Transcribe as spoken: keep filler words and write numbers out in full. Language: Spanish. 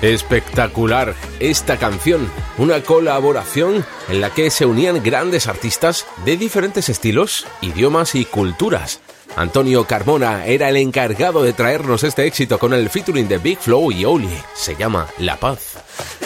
Espectacular esta canción, una colaboración en la que se unían grandes artistas de diferentes estilos, idiomas y culturas. Antonio Carmona era el encargado de traernos este éxito con el featuring de Big Flow y Oli. Se llama La Paz.